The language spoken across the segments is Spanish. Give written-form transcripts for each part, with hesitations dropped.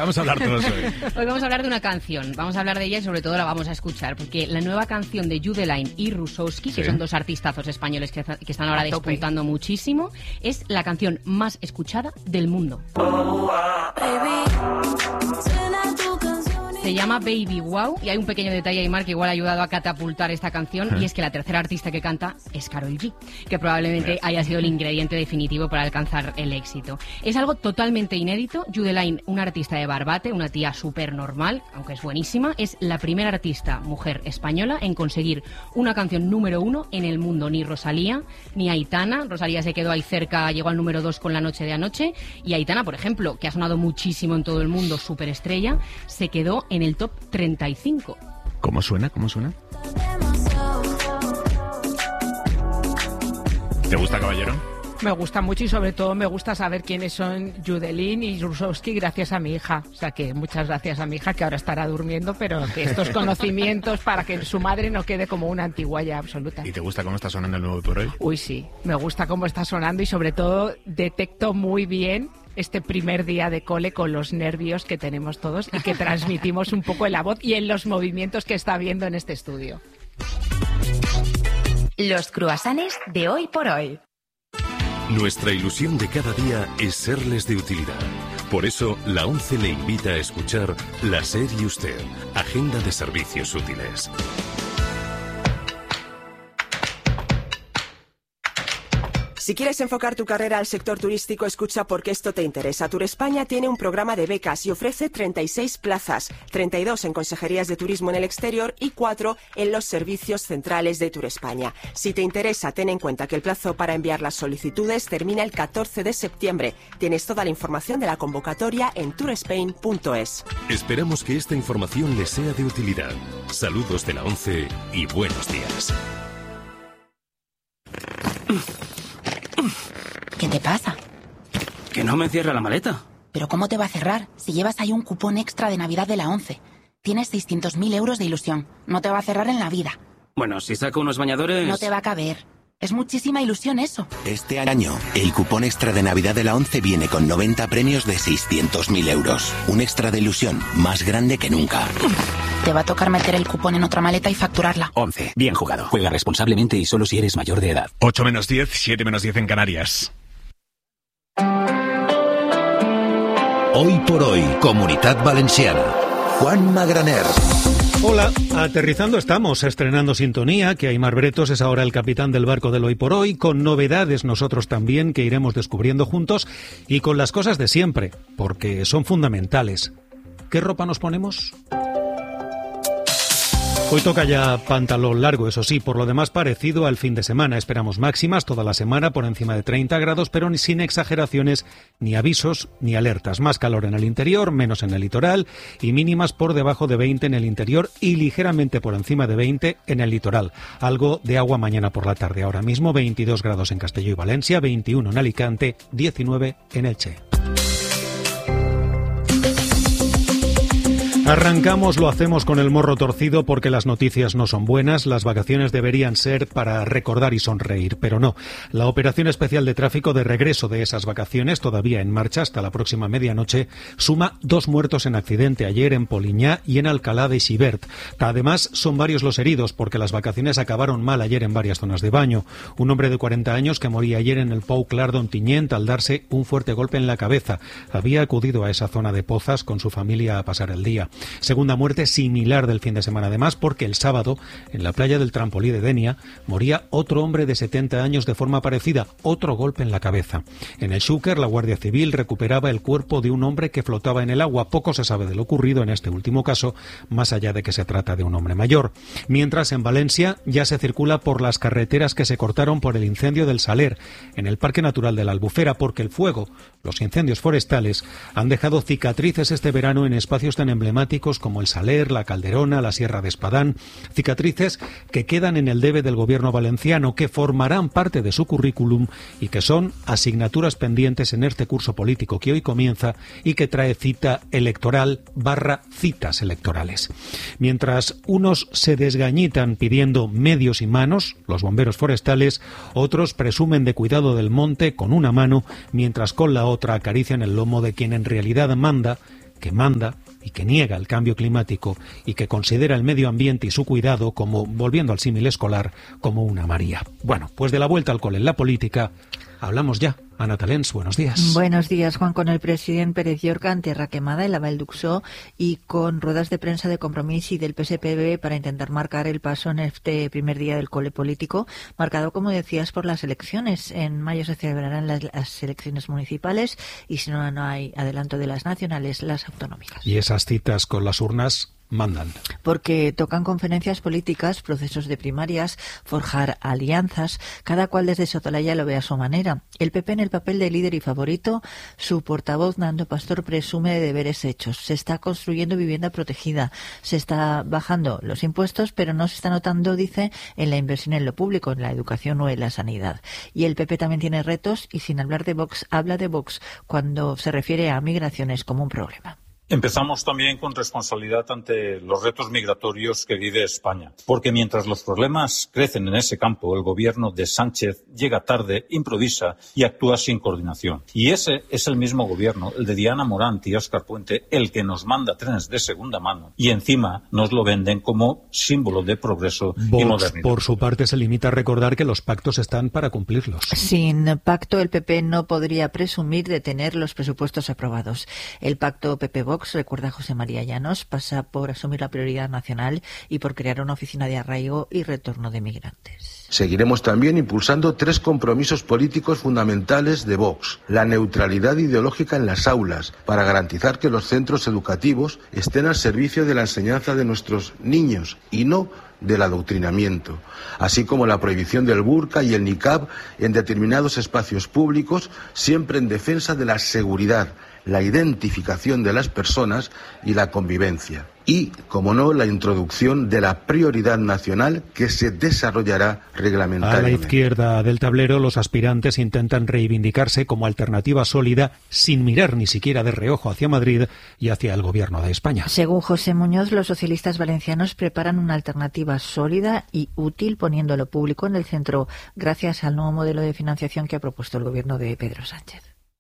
vamos a hablar todos hoy? Hoy vamos a hablar de una canción. Vamos a hablar de ella y sobre todo la vamos a escuchar, porque la nueva canción de Judeline y Rusowski, que son dos artistazos españoles que están ahora despuntando muchísimo, es la canción más escuchada del mundo. Se llama Baby Wow y hay un pequeño detalle, Aymar, que igual ha ayudado a catapultar esta canción, y es que la tercera artista que canta es Karol G, que probablemente haya sido el ingrediente definitivo para alcanzar el éxito. Es algo totalmente inédito. Judeline, una artista de Barbate, una tía súper normal, aunque es buenísima, es la primera artista mujer española en conseguir una canción número 1 en el mundo. Ni Rosalía, ni Aitana. Rosalía se quedó ahí cerca, llegó al número 2 con La noche de anoche, y Aitana, por ejemplo, que ha sonado muchísimo en todo el mundo, superestrella, se quedó en el top 35. ¿Cómo suena? ¿Cómo suena? ¿Te gusta, caballero? Me gusta mucho y sobre todo me gusta saber quiénes son Judeline y Rusowski gracias a mi hija. O sea que muchas gracias a mi hija, que ahora estará durmiendo, pero que estos conocimientos para que su madre no quede como una antigua ya absoluta. ¿Y te gusta cómo está sonando el nuevo por hoy? Uy, sí, me gusta cómo está sonando y sobre todo detecto muy bien este primer día de cole con los nervios que tenemos todos y que transmitimos un poco en la voz y en los movimientos que está habiendo en este estudio. Los cruasanes de hoy por hoy. Nuestra ilusión de cada día es serles de utilidad. Por eso, la ONCE le invita a escuchar La SER y Usted, Agenda de Servicios Útiles. Si quieres enfocar tu carrera al sector turístico, escucha porque esto te interesa. Turespaña tiene un programa de becas y ofrece 36 plazas, 32 en consejerías de turismo en el exterior y 4 en los servicios centrales de Turespaña. Si te interesa, ten en cuenta que el plazo para enviar las solicitudes termina el 14 de septiembre. Tienes toda la información de la convocatoria en tourspain.es. Esperamos que esta información les sea de utilidad. Saludos de la ONCE y buenos días. ¿Qué te pasa? Que no me cierra la maleta. ¿Pero cómo te va a cerrar si llevas ahí un cupón extra de Navidad de la ONCE? Tienes 600.000 euros de ilusión. No te va a cerrar en la vida. Bueno, si saco unos bañadores... No te va a caber. Es muchísima ilusión eso. Este año, el cupón extra de Navidad de la ONCE viene con 90 premios de 600.000 euros. Un extra de ilusión más grande que nunca. Te va a tocar meter el cupón en otra maleta y facturarla. 11. Bien jugado. Juega responsablemente y solo si eres mayor de edad. 8 menos 10, 7 menos 10 en Canarias. Hoy por hoy, Comunitat Valenciana. Juan Magraner. Hola, aterrizando estamos, estrenando sintonía, que Aymar Bretos es ahora el capitán del barco del Hoy por Hoy, con novedades nosotros también que iremos descubriendo juntos y con las cosas de siempre, porque son fundamentales. ¿Qué ropa nos ponemos? Hoy toca ya pantalón largo, eso sí, por lo demás parecido al fin de semana. Esperamos máximas toda la semana por encima de 30 grados, pero sin exageraciones, ni avisos, ni alertas. Más calor en el interior, menos en el litoral y mínimas por debajo de 20 en el interior y ligeramente por encima de 20 en el litoral. Algo de agua mañana por la tarde. Ahora mismo 22 grados en Castelló y Valencia, 21 en Alicante, 19 en Elche. Arrancamos, lo hacemos con el morro torcido porque las noticias no son buenas. Las vacaciones deberían ser para recordar y sonreír, pero no. La operación especial de tráfico de regreso de esas vacaciones, todavía en marcha hasta la próxima medianoche, suma 2 muertos en accidente ayer en Poliñá y en Alcalá de Xivert. Además, son varios los heridos porque las vacaciones acabaron mal ayer en varias zonas de Baño. Un hombre de 40 años que moría ayer en el Pou Clar d'Ontinyent al darse un fuerte golpe en la cabeza. Había acudido a esa zona de Pozas con su familia a pasar el día. Segunda muerte similar del fin de semana, además, porque el sábado, en la playa del Trampolí de Denia, moría otro hombre de 70 años de forma parecida, otro golpe en la cabeza. En el Xúquer, la Guardia Civil recuperaba el cuerpo de un hombre que flotaba en el agua. Poco se sabe de lo ocurrido en este último caso, más allá de que se trata de un hombre mayor. Mientras, en Valencia, ya se circula por las carreteras que se cortaron por el incendio del Saler, en el Parque Natural de la Albufera, porque el fuego, los incendios forestales, han dejado cicatrices este verano en espacios tan emblemáticos como el Saler, la Calderona, la Sierra de Espadán, cicatrices que quedan en el debe del gobierno valenciano, que formarán parte de su currículum y que son asignaturas pendientes en este curso político que hoy comienza y que trae cita electoral / citas electorales. Mientras unos se desgañitan pidiendo medios y manos, los bomberos forestales, otros presumen de cuidado del monte con una mano, mientras con la otra acarician el lomo de quien en realidad manda que manda y que niega el cambio climático y que considera el medio ambiente y su cuidado como, volviendo al símil escolar, como una María. Bueno, pues de la vuelta al cole en la política hablamos ya. Ana Talens, buenos días. Buenos días, Juan, con el presidente Pérez Llorca en Tierra Quemada, en la Vall d'Uxó, y con ruedas de prensa de Compromís y del PSPB para intentar marcar el paso en este primer día del cole político, marcado, como decías, por las elecciones. En mayo se celebrarán las elecciones municipales y si no hay adelanto de las nacionales, las autonómicas. Y esas citas con las urnas mandan. Porque tocan conferencias políticas, procesos de primarias, forjar alianzas, cada cual desde Sotalaya lo ve a su manera. El PP en el papel de líder y favorito, su portavoz Nando Pastor presume de deberes hechos. Se está construyendo vivienda protegida, se está bajando los impuestos, pero no se está notando, dice, en la inversión en lo público, en la educación o en la sanidad. Y el PP también tiene retos y sin hablar de Vox, habla de Vox cuando se refiere a migraciones como un problema. Empezamos también con responsabilidad ante los retos migratorios que vive España, porque mientras los problemas crecen en ese campo, el gobierno de Sánchez llega tarde, improvisa y actúa sin coordinación. Y ese es el mismo gobierno, el de Diana Morant y Óscar Puente, el que nos manda trenes de segunda mano y encima nos lo venden como símbolo de progreso y modernidad. Por su parte, se limita a recordar que los pactos están para cumplirlos. Sin pacto, el PP no podría presumir de tener los presupuestos aprobados. El pacto PP-Vox, recuerda José María Llanos, pasa por asumir la prioridad nacional y por crear una oficina de arraigo y retorno de migrantes. Seguiremos también impulsando 3 compromisos políticos fundamentales de Vox. La neutralidad ideológica en las aulas, para garantizar que los centros educativos estén al servicio de la enseñanza de nuestros niños y no del adoctrinamiento, así como la prohibición del burka y el niqab en determinados espacios públicos, siempre en defensa de la seguridad, la identificación de las personas y la convivencia. Y, como no, la introducción de la prioridad nacional que se desarrollará reglamentariamente. A la izquierda del tablero, los aspirantes intentan reivindicarse como alternativa sólida sin mirar ni siquiera de reojo hacia Madrid y hacia el gobierno de España. Según José Muñoz, los socialistas valencianos preparan una alternativa sólida y útil poniendo lo público en el centro gracias al nuevo modelo de financiación que ha propuesto el gobierno de Pedro Sánchez.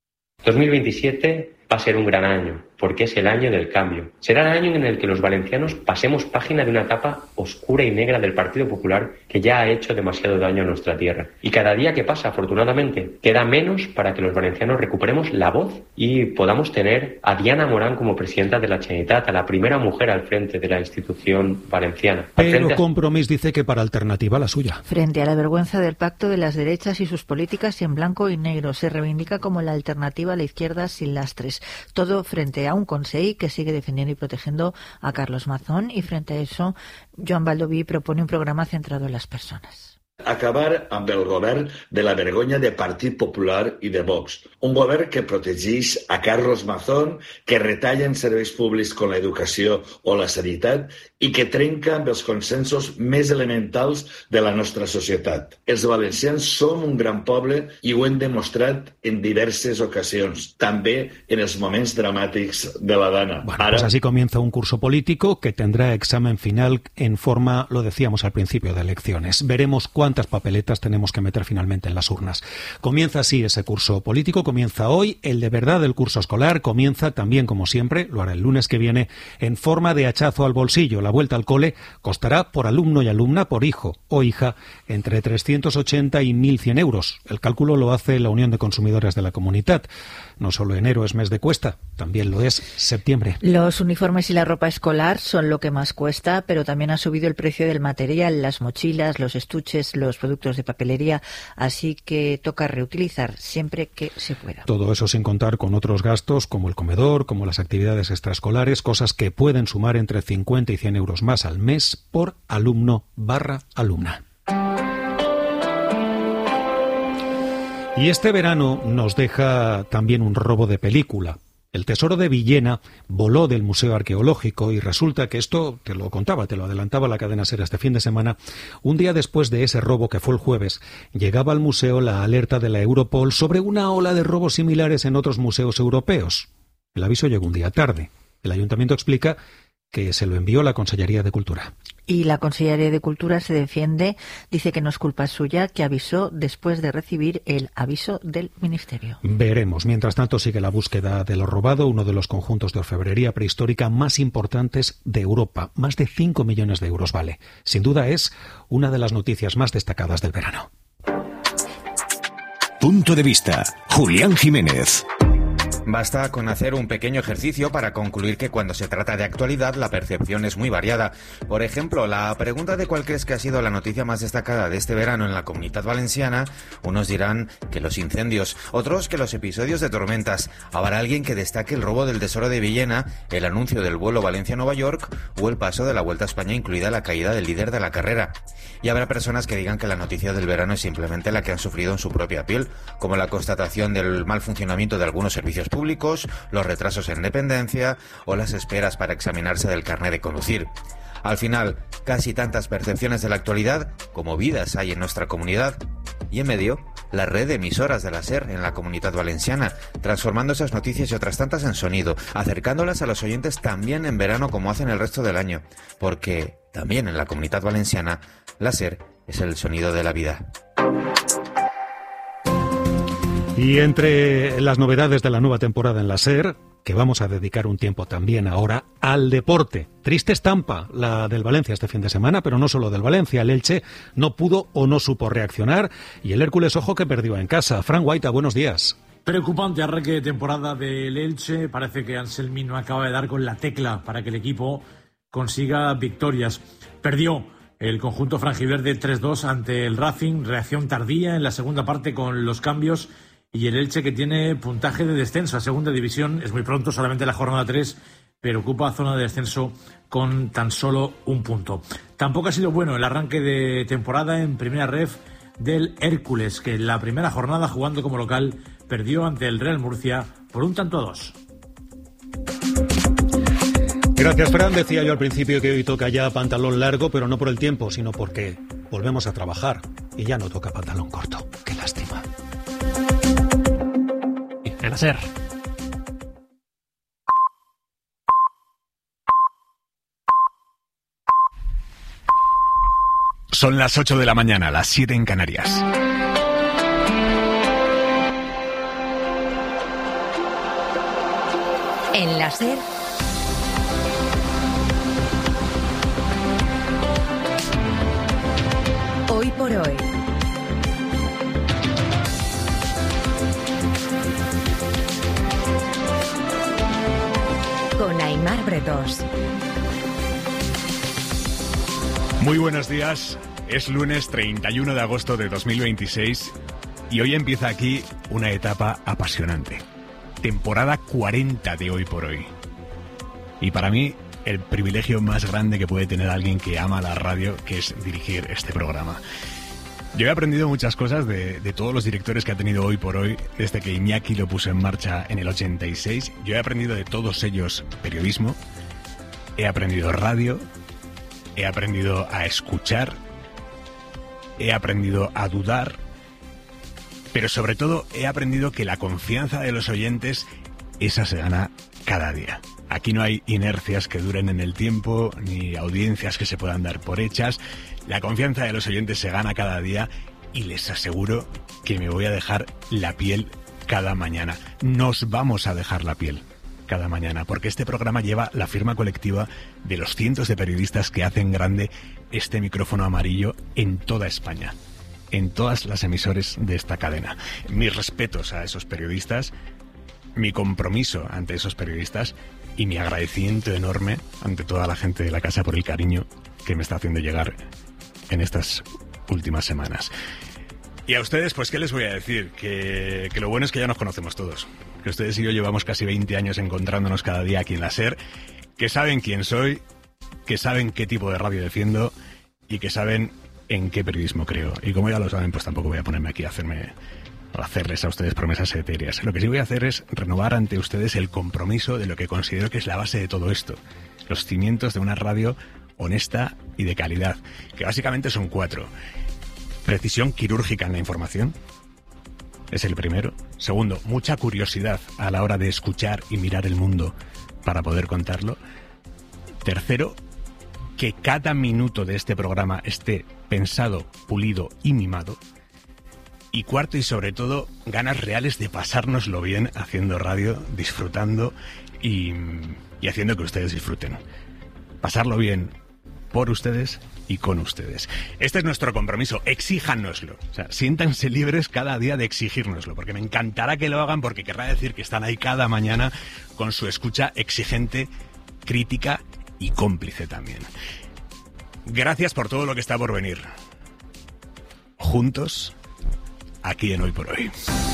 2027 va a ser un gran año, porque es el año del cambio. Será el año en el que los valencianos pasemos página de una etapa oscura y negra del Partido Popular que ya ha hecho demasiado daño a nuestra tierra. Y cada día que pasa, afortunadamente, queda menos para que los valencianos recuperemos la voz y podamos tener a Diana Morant como presidenta de la Generalitat, a la primera mujer al frente de la institución valenciana. Pero Compromís dice que para alternativa la suya. Frente a la vergüenza del pacto de las derechas y sus políticas en blanco y negro, se reivindica como la alternativa a la izquierda sin lastres. Todo frente a un Consell que sigue defendiendo y protegiendo a Carlos Mazón, y frente a eso, Joan Baldoví propone un programa centrado en las personas. Acabar amb el govern de la vergonya de Partit Popular i de Vox. Un govern que protegeix a Carlos Mazón, que retalla en serveis públics com l'educació o la sanitat i que trenca amb els consensos més elementals de la nostra societat. Els valencians som un gran poble i ho hem demostrat en diverses ocasions, també en els moments dramàtics de la Dana. Bueno, pues así comienza un curso político que tendrá examen final en forma, lo decíamos al principio, de elecciones. Veremos cuántas papeletas tenemos que meter finalmente en las urnas. Comienza así ese curso político, comienza hoy, el de verdad del curso escolar, comienza también, como siempre, lo hará el lunes que viene, en forma de hachazo al bolsillo. La vuelta al cole costará por alumno y alumna, por hijo o hija, entre 380 y 1.100 euros. El cálculo lo hace la Unión de Consumidores de la Comunidad. No solo enero es mes de cuesta, también lo es septiembre. Los uniformes y la ropa escolar son lo que más cuesta, pero también ha subido el precio del material, las mochilas, los estuches, los productos de papelería, así que toca reutilizar siempre que se pueda. Todo eso sin contar con otros gastos como el comedor, como las actividades extraescolares, cosas que pueden sumar entre 50 y 100 euros más al mes por alumno/alumna. Y este verano nos deja también un robo de película. El tesoro de Villena voló del Museo Arqueológico y resulta que esto, te lo adelantaba la cadena SER este fin de semana, un día después de ese robo que fue el jueves, llegaba al museo la alerta de la Europol sobre una ola de robos similares en otros museos europeos. El aviso llegó un día tarde. El ayuntamiento explica que se lo envió la Consellería de Cultura. Y la Consellería de Cultura se defiende, dice que no es culpa suya, que avisó después de recibir el aviso del Ministerio. Veremos. Mientras tanto, sigue la búsqueda de lo robado, uno de los conjuntos de orfebrería prehistórica más importantes de Europa. Más de 5 millones de euros vale. Sin duda es una de las noticias más destacadas del verano. Punto de vista. Julián Jiménez. Basta con hacer un pequeño ejercicio para concluir que cuando se trata de actualidad la percepción es muy variada. Por ejemplo, la pregunta de cuál crees que ha sido la noticia más destacada de este verano en la Comunitat Valenciana, unos dirán que los incendios, otros que los episodios de tormentas. Habrá alguien que destaque el robo del Tesoro de Villena, el anuncio del vuelo Valencia-Nueva York o el paso de la Vuelta a España, incluida la caída del líder de la carrera. Y habrá personas que digan que la noticia del verano es simplemente la que han sufrido en su propia piel, como la constatación del mal funcionamiento de algunos servicios públicos, los retrasos en dependencia o las esperas para examinarse del carné de conducir. Al final, casi tantas percepciones de la actualidad como vidas hay en nuestra comunidad. Y en medio, la red de emisoras de la SER en la Comunitat Valenciana, transformando esas noticias y otras tantas en sonido, acercándolas a los oyentes también en verano como hacen el resto del año, porque también en la Comunitat Valenciana, la SER es el sonido de la vida. Y entre las novedades de la nueva temporada en la SER, que vamos a dedicar un tiempo también ahora al deporte. Triste estampa la del Valencia este fin de semana, pero no solo del Valencia. El Elche no pudo o no supo reaccionar y el Hércules, ojo, que perdió en casa. Fran Guaita, buenos días. Preocupante arranque de temporada del Elche. Parece que Anselmi no acaba de dar con la tecla para que el equipo consiga victorias. Perdió el conjunto franjiverde 3-2 ante el Racing. Reacción tardía en la segunda parte con los cambios. Y el Elche, que tiene puntaje de descenso a segunda división, es muy pronto, solamente la jornada 3, pero ocupa zona de descenso con tan solo un punto. Tampoco ha sido bueno el arranque de temporada en primera ref del Hércules, que en la primera jornada, jugando como local, perdió ante el Real Murcia por 1-2. Gracias, Fran. Decía yo al principio que hoy toca ya pantalón largo, pero no por el tiempo, sino porque volvemos a trabajar y ya no toca pantalón corto. Qué lástima. En la SER. Son las 8 de la mañana, las 7 en Canarias. En la SER. Hoy por hoy. Con Aimar Bretos. Muy buenos días. Es lunes 31 de agosto de 2026 y hoy empieza aquí una etapa apasionante. Temporada 40 de Hoy por Hoy. Y para mí, el privilegio más grande que puede tener alguien que ama la radio, que es dirigir este programa. Yo he aprendido muchas cosas de todos los directores que ha tenido Hoy por Hoy, desde que Iñaki lo puso en marcha en el 86. Yo he aprendido de todos ellos periodismo, he aprendido radio, he aprendido a escuchar, he aprendido a dudar, pero sobre todo he aprendido que la confianza de los oyentes, esa se gana cada día. Aquí no hay inercias que duren en el tiempo, ni audiencias que se puedan dar por hechas. La confianza de los oyentes se gana cada día y les aseguro que me voy a dejar la piel cada mañana. Nos vamos a dejar la piel cada mañana, porque este programa lleva la firma colectiva de los cientos de periodistas que hacen grande este micrófono amarillo en toda España, en todas las emisoras de esta cadena. Mis respetos a esos periodistas, mi compromiso ante esos periodistas y mi agradecimiento enorme ante toda la gente de la casa por el cariño que me está haciendo llegar en estas últimas semanas. Y a ustedes, pues, ¿qué les voy a decir? Que lo bueno es que ya nos conocemos todos. Que ustedes y yo llevamos casi 20 años encontrándonos cada día aquí en la SER, que saben quién soy, que saben qué tipo de radio defiendo y que saben en qué periodismo creo. Y como ya lo saben, pues tampoco voy a ponerme aquí a hacerles a ustedes promesas etéreas. Lo que sí voy a hacer es renovar ante ustedes el compromiso de lo que considero que es la base de todo esto. Los cimientos de una radio honesta y de calidad, que básicamente son 4. Precisión quirúrgica en la información, es el primero. Segundo, mucha curiosidad a la hora de escuchar y mirar el mundo para poder contarlo. Tercero, que cada minuto de este programa esté pensado, pulido y mimado. Y cuarto, y sobre todo, ganas reales de pasárnoslo bien haciendo radio, disfrutando y haciendo que ustedes disfruten. Pasarlo bien por ustedes y con ustedes. Este es nuestro compromiso, exíjanoslo. O sea, siéntanse libres cada día de exigírnoslo, porque me encantará que lo hagan, porque querrá decir que están ahí cada mañana con su escucha exigente, crítica y cómplice también. Gracias por todo lo que está por venir. Juntos, aquí en Hoy por Hoy.